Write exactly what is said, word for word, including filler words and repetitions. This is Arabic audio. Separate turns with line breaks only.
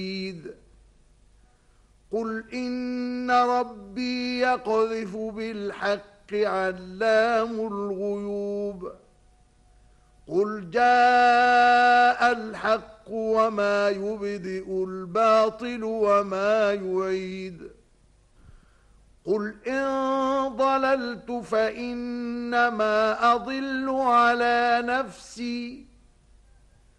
قل إن ربي يقذف بالحق علام الغيوب قل جاء الحق وما يبدئ الباطل وما يعيد قل إن ضللت فإنما أضل على نفسي